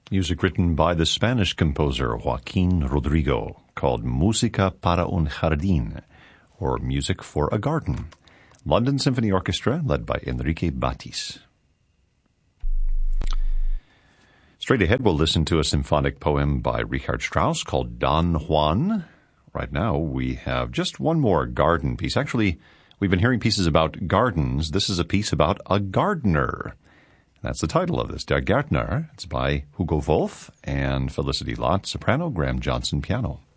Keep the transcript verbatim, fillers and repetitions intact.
Music written by the Spanish composer Joaquin Rodrigo, called Música para un Jardín, or Music for a Garden. London Symphony Orchestra, led by Enrique Batis. Straight ahead, we'll listen to a symphonic poem by Richard Strauss called Don Juan. Right now, we have just one more garden piece. Actually, we've been hearing pieces about gardens. This is a piece about a gardener. That's the title of this, Der Gärtner. It's by Hugo Wolf and Felicity Lott, soprano, Graham Johnson, piano.